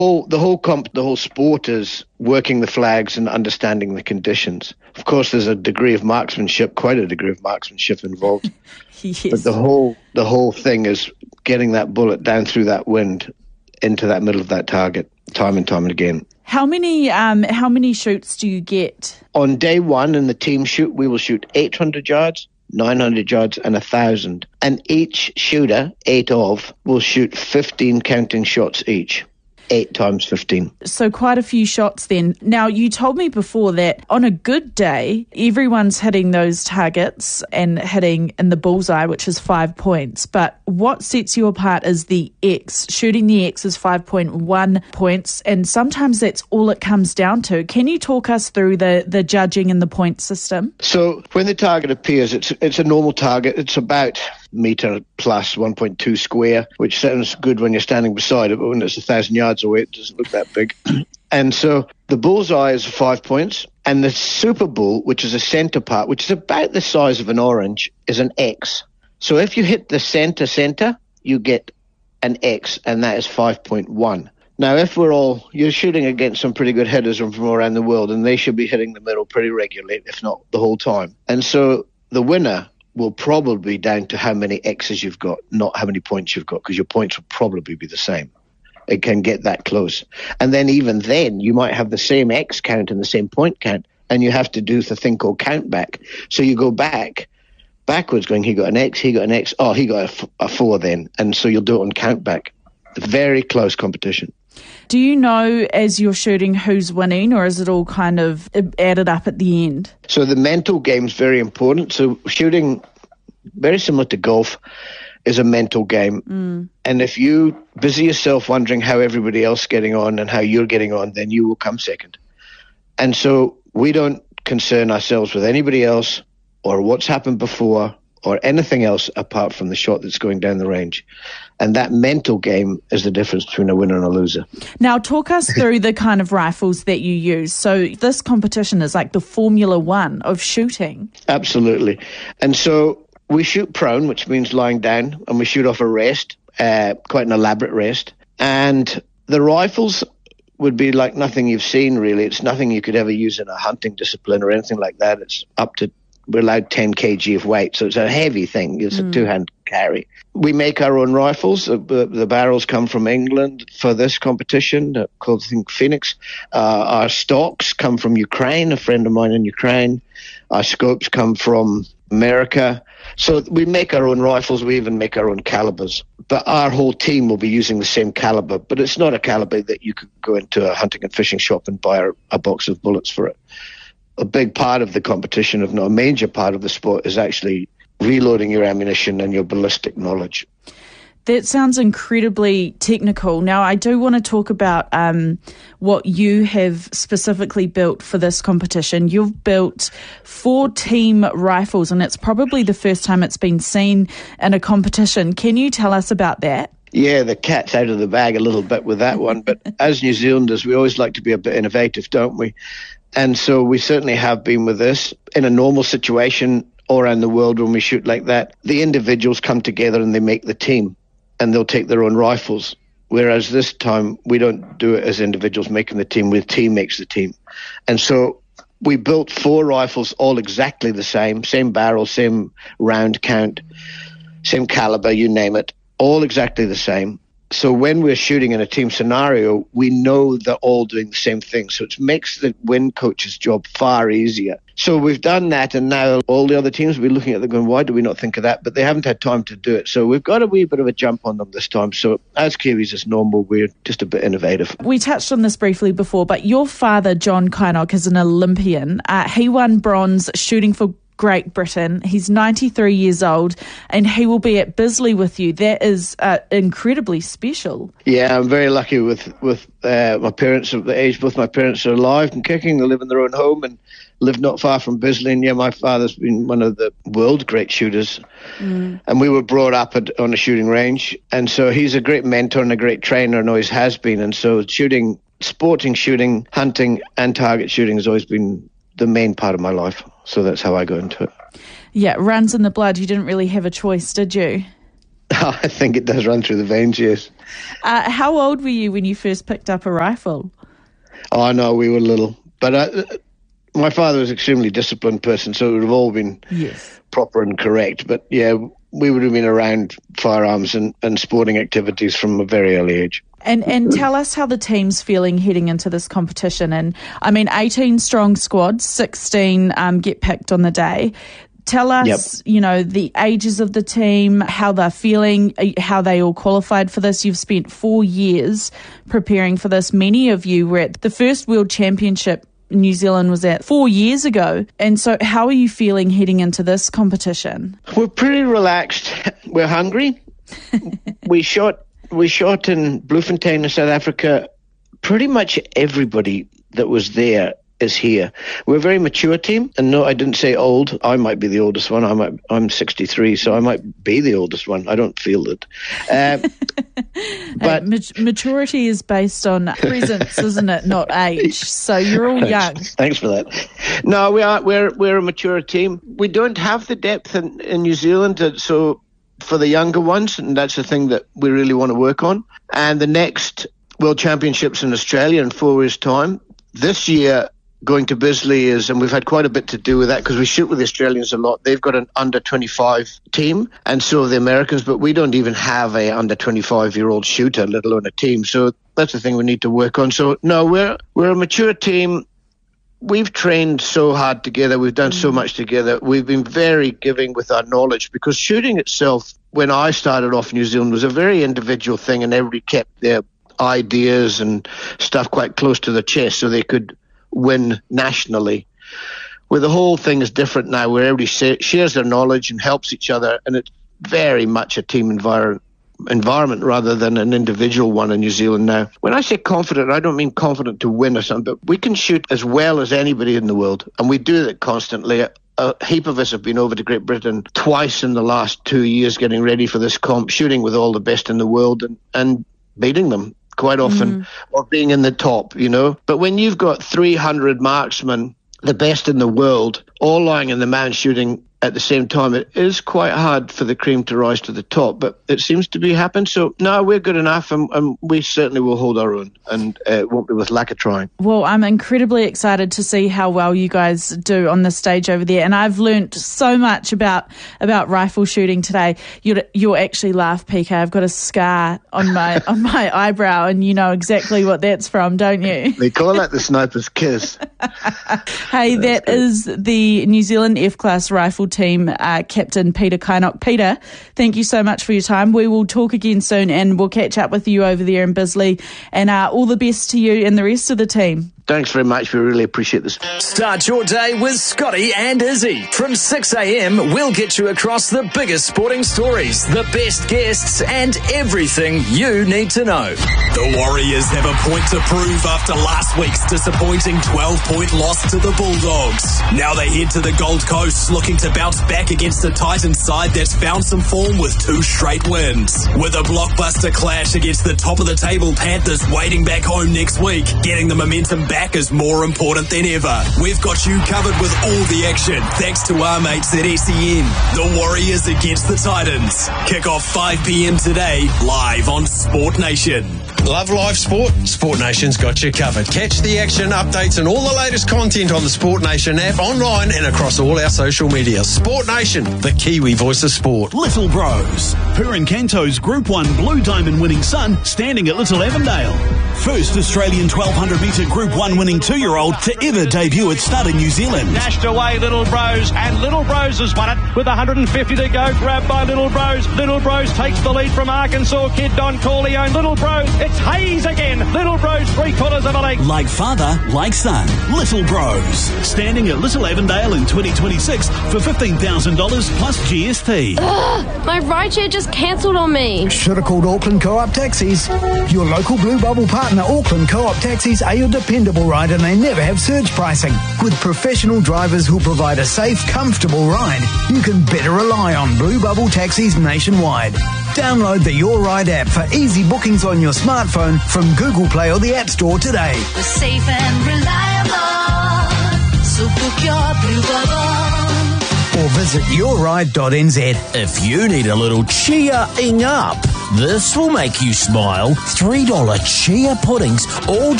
The whole sport is working the flags and understanding the conditions. Of course, there's quite a degree of marksmanship involved. Yes. But the whole thing is getting that bullet down through that wind into that middle of that target, time and time again. How many shoots do you get? On day one in the team shoot, we will shoot 800 yards, 900 yards, and 1,000. And each shooter, 8 of, will shoot 15 counting shots each. 8 times 15. So quite a few shots then. Now, you told me before that on a good day, everyone's hitting those targets and hitting in the bullseye, which is 5 points. But what sets you apart is the X. Shooting the X is 5.1 points, and sometimes that's all it comes down to. Can you talk us through the judging and the point system? So when the target appears, it's a normal target. It's about metre plus 1.2 square, which sounds good when you're standing beside it, but when it's 1,000 yards away, it doesn't look that big. And so the bullseye is 5 points, and the Super Bull, which is a centre part, which is about the size of an orange, is an X. So if you hit the centre, you get an X, and that is 5.1. Now, if you're shooting against some pretty good hitters from around the world, and they should be hitting the middle pretty regularly, if not the whole time. And so the winner will probably be down to how many X's you've got, not how many points you've got, because your points will probably be the same. It can get that close. And then even then, you might have the same X count and the same point count, and you have to do the thing called count back. So you go backwards going, he got an X, oh, he got a 4 then. And so you'll do it on count back. Very close competition. Do you know as you're shooting who's winning, or is it all kind of added up at the end? So the mental game is very important. So shooting, very similar to golf, is a mental game. And if you busy yourself wondering how everybody else is getting on and how you're getting on, then you will come second. And so we don't concern ourselves with anybody else or what's happened before or anything else apart from the shot that's going down the range. And that mental game is the difference between a winner and a loser. Now, talk us through the kind of rifles that you use. So this competition is like the Formula One of shooting. Absolutely. And so we shoot prone, which means lying down, and we shoot off a rest, quite an elaborate rest. And the rifles would be like nothing you've seen, really. It's nothing you could ever use in a hunting discipline or anything like that. It's we're allowed 10 kg of weight, so it's a heavy thing. It's a two-hand carry. We make our own rifles. The barrels come from England for this competition, called, I think, Phoenix. Our stocks come from Ukraine, a friend of mine in Ukraine. Our scopes come from America. So we make our own rifles. We even make our own calibers. But our whole team will be using the same caliber. But it's not a caliber that you could go into a hunting and fishing shop and buy a box of bullets for it. A big part of the competition, if not a major part of the sport, is actually reloading your ammunition and your ballistic knowledge. That sounds incredibly technical. Now, I do want to talk about what you have specifically built for this competition. You've built 4 team rifles, and it's probably the first time it's been seen in a competition. Can you tell us about that? Yeah, the cat's out of the bag a little bit with that one. But as New Zealanders, we always like to be a bit innovative, don't we? And so we certainly have been with this. In a normal situation all around the world when we shoot like that, the individuals come together and they make the team, and they'll take their own rifles. Whereas this time, we don't do it as individuals making the team. The team makes the team. And so we built 4 rifles, all exactly the same barrel, same round count, same caliber, you name it, all exactly the same. So when we're shooting in a team scenario, we know they're all doing the same thing. So it makes the win coach's job far easier. So we've done that, and now all the other teams will be looking at them going, why do we not think of that? But they haven't had time to do it. So we've got a wee bit of a jump on them this time. So as Kiwis, as normal, we're just a bit innovative. We touched on this briefly before, but your father, John Kynock, is an Olympian. He won bronze shooting for Great Britain. He's 93 years old, and he will be at Bisley with you. That is incredibly special. Yeah, I'm very lucky with my parents of the age. Both my parents are alive and kicking. They live in their own home and live not far from Bisley. And yeah, my father's been one of the world great shooters. And we were brought up on a shooting range. And so he's a great mentor and a great trainer, and always has been. And so sporting shooting, hunting and target shooting has always been the main part of my life. So that's how I go into it. Yeah, it runs in the blood. You didn't really have a choice, did you? I think it does run through the veins, yes. How old were you when you first picked up a rifle? Oh, no, we were little. But my father was an extremely disciplined person, so it would have all been proper and correct. But, yeah, we would have been around firearms and sporting activities from a very early age. And tell us how the team's feeling heading into this competition. And, 18 strong squads, 16 get picked on the day. Tell us, the ages of the team, how they're feeling, how they all qualified for this. You've spent 4 years preparing for this. Many of you were at the first World Championship New Zealand was at 4 years ago. And so how are you feeling heading into this competition? We're pretty relaxed. We're hungry. We shot in Bloemfontein in South Africa. Pretty much everybody that was there is here. We're a very mature team, and no, I didn't say old. I might be the oldest one. I'm 63, so I might be the oldest one. I don't feel it. But maturity is based on presence, isn't it? Not age. So you're all young. Thanks for that. No, we're a mature team. We don't have the depth in New Zealand, so for the younger ones, and that's the thing that we really want to work on. And the next World Championships in Australia in 4 years' time. This year, going to Bisley and we've had quite a bit to do with that because we shoot with the Australians a lot. They've got an under-25 team, and so have the Americans, but we don't even have a under-25-year-old shooter, let alone a team. So that's the thing we need to work on. So, no, we're a mature team. We've trained so hard together. We've done so much together. We've been very giving with our knowledge because shooting itself, when I started off in New Zealand, was a very individual thing, and everybody kept their ideas and stuff quite close to the chest so they could win nationally. Where the whole thing is different now, where everybody shares their knowledge and helps each other, and it's very much a team environment rather than an individual one in New Zealand now. When I say confident, I don't mean confident to win or something, but we can shoot as well as anybody in the world, and we do it constantly. A heap of us have been over to Great Britain twice in the last 2 years getting ready for this comp, shooting with all the best in the world and beating them quite often, or being in the top, But when you've got 300 marksmen, the best in the world, all lying in the mound shooting at the same time, it is quite hard for the cream to rise to the top, but it seems to be happening. So, no, we're good enough, and we certainly will hold our own, and it won't be with lack of trying. Well, I'm incredibly excited to see how well you guys do on the stage over there, and I've learnt so much about rifle shooting today. You'll actually laugh, PK. I've got a scar on my eyebrow, and you know exactly what that's from, don't you? They call that the sniper's kiss. Hey, that is the New Zealand F-Class Rifle Team Captain Peter Kynock. Peter, thank you so much for your time. We will talk again soon, and we'll catch up with you over there in Bisley, and all the best to you and the rest of the team. Thanks very much. We really appreciate this. Start your day with Scotty and Izzy. From 6 a.m, we'll get you across the biggest sporting stories, the best guests, and everything you need to know. The Warriors have a point to prove after last week's disappointing 12-point loss to the Bulldogs. Now they head to the Gold Coast looking to bounce back against the Titans side that's found some form with 2 straight wins. With a blockbuster clash against the top-of-the-table Panthers waiting back home next week, getting the momentum back is more important than ever. We've got you covered with all the action thanks to our mates at SEN. The Warriors against the Titans. Kick off 5 p.m. today, live on Sport Nation. Love live sport? Sport Nation's got you covered. Catch the action, updates and all the latest content on the Sport Nation app, online and across all our social media. Sport Nation, the Kiwi voice of sport. Little Bros. Purin Canto's Group 1 Blue Diamond winning son standing at Little Avondale. First Australian 1200 metre Group 1 winning 2-year-old to ever debut at Stud in New Zealand. Dashed away Little Bros, and Little Bros has won it with 150 to go. Grabbed by Little Bros. Little Bros takes the lead from Arkansas kid Don Corleone. Little Bros, it's Hayes again. Little Bros 3/4 of a leg. Like father, like son. Little Bros. Standing at Little Avondale in 2026 for $15,000 plus GST. My rideshare just cancelled on me. Should have called Auckland Co-op Taxis. Your local Blue Bubble partner, Auckland Co-op Taxis, are your dependable ride, and they never have surge pricing. With professional drivers who provide a safe, comfortable ride, you can better rely on Blue Bubble Taxis nationwide. Download the Your Ride app for easy bookings on your smartphone from Google Play or the App Store today. We're safe and reliable, so book your Blue Bubble. or visit yourride.nz. If you need a little cheering up, this will make you smile. $3 chia puddings, all